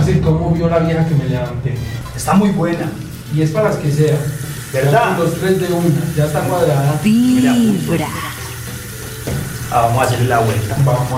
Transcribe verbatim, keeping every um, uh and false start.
Parce, ¿cómo vio la vieja que me levanté? Está muy buena. Y es para las que sea. ¿Verdad? Los tres de una, ya está cuadrada. Vibra. Ah, vamos a hacerle la vuelta. Vamos a